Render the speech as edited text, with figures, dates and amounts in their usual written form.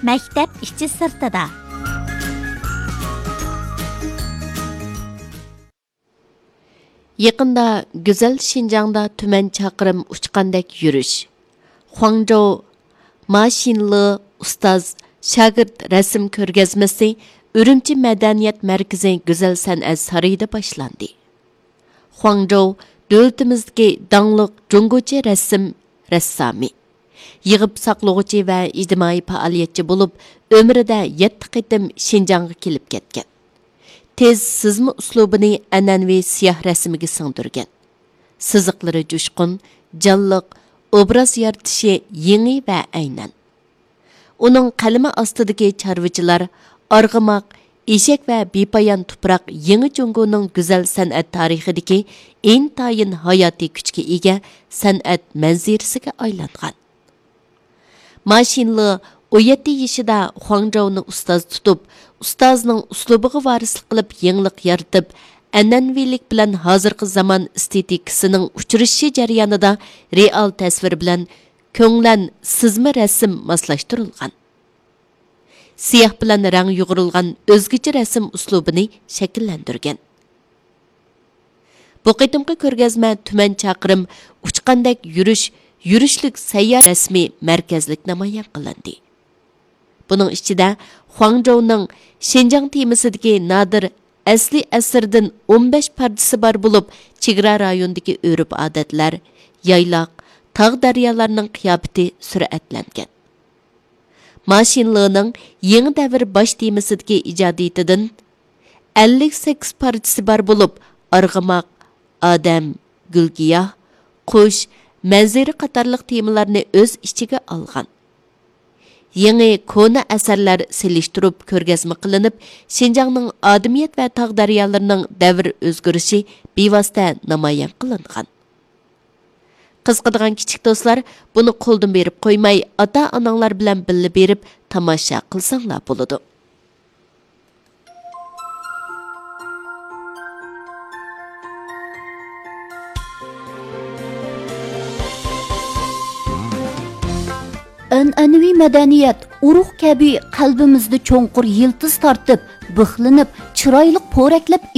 maktab ichi sirtida. Yaqında güzel Şinjan'da tümen çaqırım uçqandek yürüş. Huangzhou Maşinli Ustaz Şagird resim körgezmesi Ürümçi Medeniyet Merkezi Güzel San'at Sarayı'da başlandı. Huangzhou dövlətimizdəki dаңlıq Cungocha resim rəssami. Yığıb saqlığıcı və ictimai fəaliyyətçi olub, ömrüdə 7 qitim Şinjanğa kelib ketgan. Tez sızma uslubini ənənvi siyah rəsmiga singdirgan. Siziqlari jo'shqin, canlıq, obraz yaratishi yeni və aynan. Uning qalami ostidagi chorvachilar, arg'umoq, eshak və bepoyon tuproq Yangi Jungoning go'zal san'at tarixidagi intayin hayotiy kuchga ega san'at manzirasiga aylangan. Mashinli 17 yoshida Huangzhouni ustoz tutib, ustozning uslubiga varislik qilib yangilik yaratib, an'anavilik bilan hozirgi zamon estetikasining uchrashishi jarayonida real tasvir bilan ko'nglan sizma rasm moslashtirilgan. Siyah bilan rang yug'urilgan o'zgacha rasm uslubini shakllantirgan. Bu qitimqi ko'rgazma tuman chaqirim uchqandek yurishlik sayyor rasmiy markazlik namoyon qilindi. Buning ichida Huangzhouning Xinjiang temasidagi nadir asli asrdan 15 pardasi bor bo'lib, chegara rayonidagi urf-odatlar, yayloq, tog' daryolarning qiyofati suratlangan. Mashinlining yangi davr bosh temasidagi ijodiyatidan 58 pardasi bor bo'lib, arg'umoq, odam, gulgiyoh, qush, manzara qatorliq temalarni o'z ichiga olgan. Yangi kona asarlar selishtirib ko'rgazma qilinib, Xinjiangning odamiyat va tog' daryolarining davr o'zgarishi bevosita namoyon qilingan. Qiziqadigan kichik do'stlar, buni qo'ldan berib qo'ymay, ota-onanglar bilan birga berib tomosha qilsanglar bo'ladi. An'anaviy madaniyat urug' kabi qalbimizda cho'nqur yiltiz tortib, bixlinib, chiroyli po'raklab